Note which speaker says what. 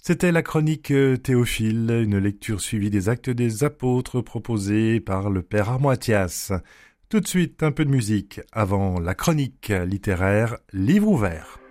Speaker 1: C'était la chronique Théophile, une lecture suivie des Actes des Apôtres proposée par le père Armoitias. Tout de suite, un peu de musique avant la chronique littéraire Livre ouvert.